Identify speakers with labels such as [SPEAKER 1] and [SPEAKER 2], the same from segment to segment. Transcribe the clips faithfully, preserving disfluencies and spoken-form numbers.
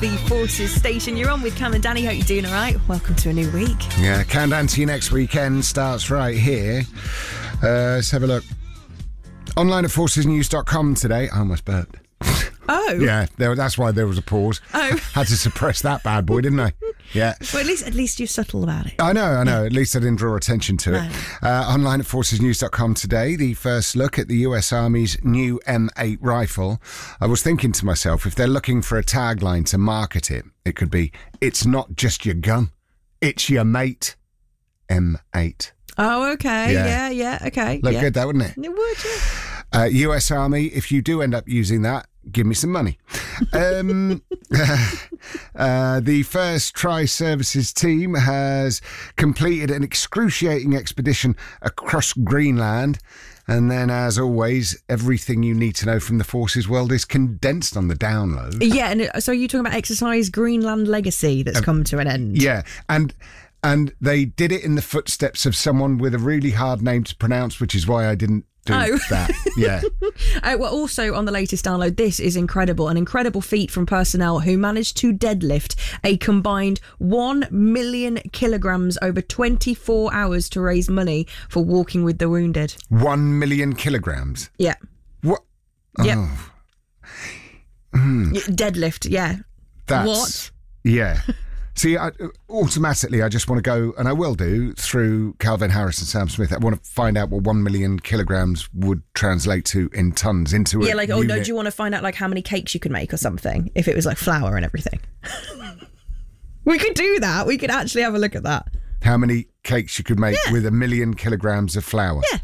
[SPEAKER 1] the Forces station. You're on with Cam and Danny. Hope you're doing all right. Welcome to a new week.
[SPEAKER 2] Yeah, Countdown to your next weekend starts right here. Uh, let's have a look. Online at forces news dot com today. I almost burped.
[SPEAKER 1] Oh.
[SPEAKER 2] Yeah, there, that's why there was a pause.
[SPEAKER 1] Oh.
[SPEAKER 2] Had to suppress that bad boy, didn't I? Yeah.
[SPEAKER 1] Well, at least at least you're subtle about it.
[SPEAKER 2] I know, I know. At least I didn't draw attention to
[SPEAKER 1] No.
[SPEAKER 2] it. Uh, online at forces news dot com today, the first look at the U S Army's new M eight rifle. I was thinking to myself, if they're looking for a tagline to market it, it could be, it's not just your gun, it's your mate. M eight.
[SPEAKER 1] Oh, okay.
[SPEAKER 2] Yeah.
[SPEAKER 1] Yeah, yeah, okay.
[SPEAKER 2] Look
[SPEAKER 1] yeah.
[SPEAKER 2] good, that, wouldn't it?
[SPEAKER 1] It would, yeah.
[SPEAKER 2] Uh, U S Army, if you do end up using that, give me some money. Um, uh, the first Tri-Services team has completed an excruciating expedition across Greenland. And then, as always, everything you need to know from the Forces world is condensed on the download.
[SPEAKER 1] Yeah, and so you're talking about Exercise Greenland Legacy that's um, come to an end.
[SPEAKER 2] Yeah, and... And they did it in the footsteps of someone with a really hard name to pronounce, which is why I didn't do
[SPEAKER 1] oh.
[SPEAKER 2] that. Yeah.
[SPEAKER 1] uh, well, also on the latest download, this is incredible. An incredible feat from personnel who managed to deadlift a combined one million kilograms over twenty-four hours to raise money for Walking with the Wounded.
[SPEAKER 2] One million kilograms?
[SPEAKER 1] Yeah.
[SPEAKER 2] What?
[SPEAKER 1] Yep.
[SPEAKER 2] Oh. Mm.
[SPEAKER 1] Deadlift, yeah.
[SPEAKER 2] That's,
[SPEAKER 1] what?
[SPEAKER 2] Yeah. See, I, automatically, I just want to go, and I will do, through Calvin Harris and Sam Smith. I want to find out what one million kilograms would translate to in tons, into a
[SPEAKER 1] Yeah, like, oh,
[SPEAKER 2] unit.
[SPEAKER 1] no, do you want to find out, like, how many cakes you could make or something, if it was, like, flour and everything? We could do that. We could actually have a look at that.
[SPEAKER 2] How many cakes you could make
[SPEAKER 1] yeah.
[SPEAKER 2] with a million kilograms of flour?
[SPEAKER 1] Yeah.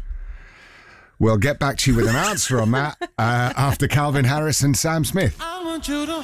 [SPEAKER 2] We'll get back to you with an answer on that uh, after Calvin Harris and Sam Smith.
[SPEAKER 3] I want you to